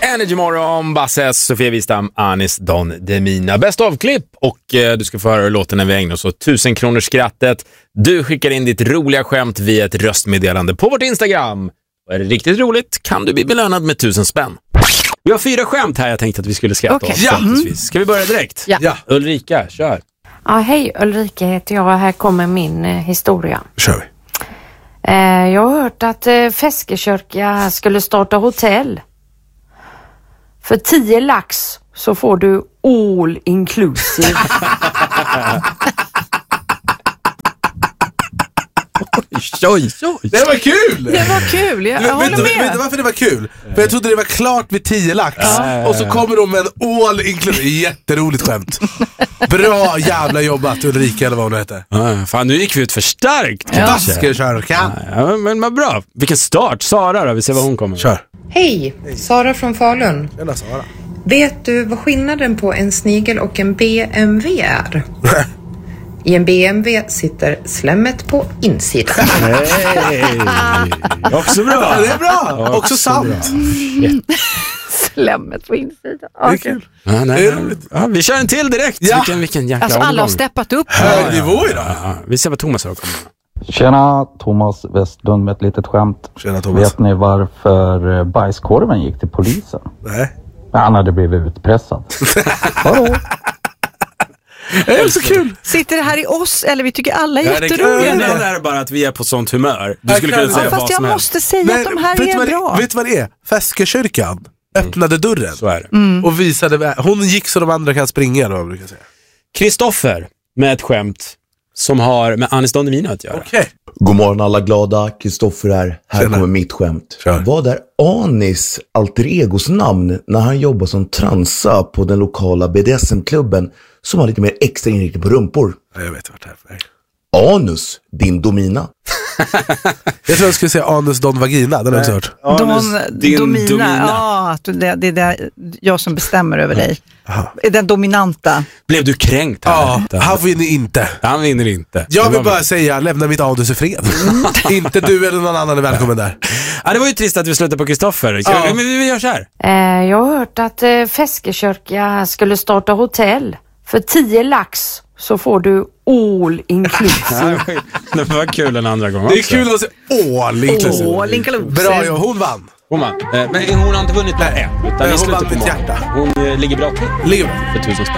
Energy Morgon, Basses, Sofia Wistam, Anis Don Demina. Bäst av klipp och du ska få höra låten när vi ägnar oss åt 1000 kronors skrattet. Du skickar in ditt roliga skämt via ett röstmeddelande på vårt Instagram. Och är det riktigt roligt kan du bli belönad med 1000 spänn. Vi har 4 skämt här jag tänkte att vi skulle skratta oss. Ja. Ska vi börja direkt? Ja. Ulrika, kör. Ja, hej, Ulrika heter jag. Här kommer min historia. Kör vi. Jag har hört att Feskekörka skulle starta hotell. För 10 lax så får du all inclusive. Oj. Det var kul! Det var kul, jag håller med. Vet du varför det var kul? För jag trodde det var klart vid 10 lax. Och så kommer de med en all inclusive. Jätteroligt skämt. Bra jävla jobbat Ulrika eller vad hon heter. Fan, nu gick vi ut för starkt. Feskekörka. Ja, men vad bra. Vilken start. Sara då, vi ser vad hon kommer. Kör. Hej, Sara från Falun. Tjena Sara. Vet du vad skillnaden på en snigel och en BMW är? I en BMW sitter slemmet på insidan. Hey. Också bra. Ja, det är bra. Också sant. Slemmet på insidan. Det är kul. Det är roligt. Ja, vi kör en till direkt. Ja. Vilken jäkla Alltså alla har omgång. steppat upp. Hög nivå idag. Ja, vi ser vad Thomas har kommit. Tjena, Thomas Westlund med ett litet skämt. Tjena Thomas. Vet ni varför bajskorven gick till polisen? Nej. Han hade blivit utpressad. Vadå? Det är så kul. Sitter det här i oss eller vi tycker alla är Det jätteroliga? är bara att vi är på sånt humör. Du skulle kunna säga Fast vad jag som helst. måste säga att de här är bra. Vet du vad det är? Feskekyrkan öppnade dörren. Så är det. Och visade, hon gick så de andra kan springa eller vad man brukar säga. Kristoffer med ett skämt som har med Anis Don Demina att göra. Okej. God morgon alla glada, Kristoffer här. Här Tjena. kommer mitt skämt. Kör. Vad är Anis alter egos namn när han jobbar som transa på den lokala BDSM-klubben som har lite mer extra inriktning på rumpor? Ja, jag vet vart det är för väg. Anus, din domina. Jag tror jag skulle säga Anus Don Vagina, den har jag också hört. Domina. Ja, det är jag som bestämmer över dig. Aha. Är den dominanta. Blev du kränkt här? Ja, han vinner inte. Han vinner inte. Jag vill bara säga, lämna mitt anus i fred. Inte du eller någon annan är välkommen där. Ja, det var ju trist att vi slutade på Kristoffer. Ja. Men vi gör så här. Jag har hört att Feskekörka skulle starta hotell. För 10 lax så får du all inclusive. Det var kul en andra gång Det är också. kul att säga all inclusive. All inclusive. Bra, ja, hon vann. Men hon har inte vunnit med än. Utan hon i slutet vann på mitt morgonen. hjärta. Hon ligger bra till. Ligger bra. För 1000 spänn.